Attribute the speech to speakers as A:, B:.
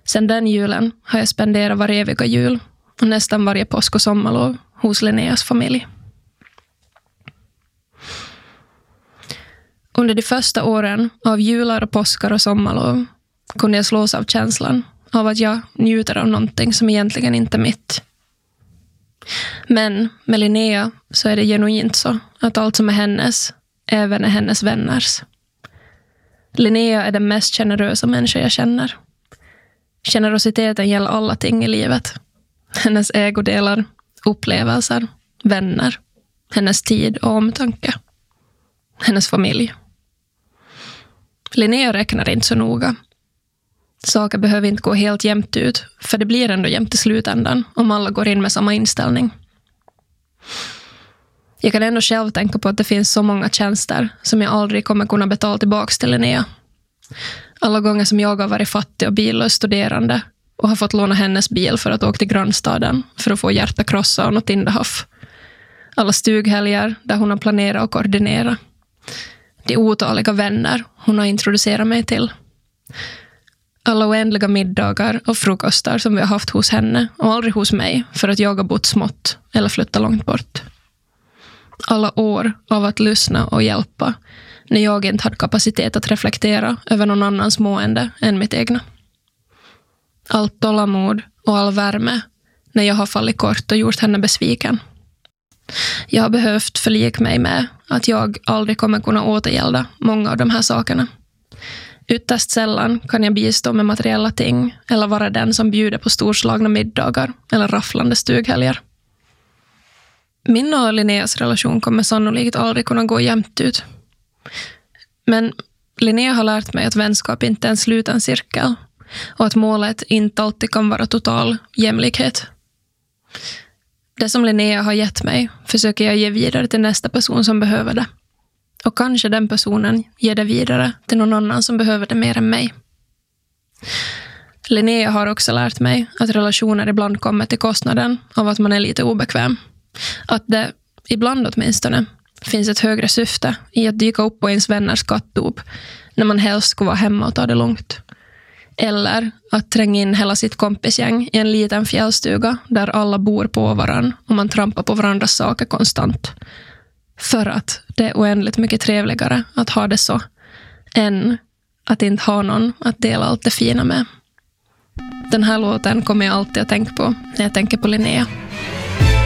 A: Sen den julen har jag spenderat varje eviga jul och nästan varje påsk och sommarlov hos Linneas familj. Under de första åren av jular och påskar och sommarlov kunde jag slås av känslan av att jag njuter av någonting som egentligen inte är mitt. Men med Linnea så är det genuint så att allt som är hennes även är hennes vänners. Linnea är den mest generösa människa jag känner. Generositeten gäller alla ting i livet. Hennes ägodelar, upplevelser, vänner, hennes tid och omtanke. Hennes familj. Linnea räknar inte så noga. Saker behöver inte gå helt jämnt ut, för det blir ändå jämnt i slutändan om alla går in med samma inställning. Jag kan ändå själv tänka på att det finns så många tjänster som jag aldrig kommer kunna betala tillbaka till Linnea. Alla gånger som jag har varit fattig och billös studerande och har fått låna hennes bil för att åka till grannstaden för att få hjärtakrossa och något innehav. Alla stughelger där hon har planerat och koordinerat. De otaliga vänner hon har introducerat mig till. Alla oändliga middagar och frukostar som vi har haft hos henne och aldrig hos mig för att jag har bott smått eller flyttat långt bort. Alla år av att lyssna och hjälpa när jag inte hade kapacitet att reflektera över någon annans mående än mitt egna. Allt tålamod och all värme när jag har fallit kort och gjort henne besviken. Jag har behövt förlika mig med att jag aldrig kommer kunna återgälda många av de här sakerna. Ytterst sällan kan jag bistå med materiella ting eller vara den som bjuder på storslagna middagar eller rafflande stughelger. Min och Linneas relation kommer sannolikt aldrig kunna gå jämnt ut. Men Linnea har lärt mig att vänskap inte är en sluten cirkel och att målet inte alltid kan vara total jämlikhet. Det som Linnea har gett mig försöker jag ge vidare till nästa person som behöver det. Och kanske den personen ger det vidare till någon annan som behöver det mer än mig. Linnea har också lärt mig att relationer ibland kommer till kostnaden av att man är lite obekväm. Att det, ibland åtminstone, finns ett högre syfte i att dyka upp på ens vänners kattdop när man helst ska vara hemma och ta det lugnt. Eller att tränga in hela sitt kompisgäng i en liten fjällstuga där alla bor på varann och man trampar på varandras saker konstant. För att det är oändligt mycket trevligare att ha det så än att inte ha någon att dela allt det fina med. Den här låten kommer jag alltid att tänka på när jag tänker på Linnea.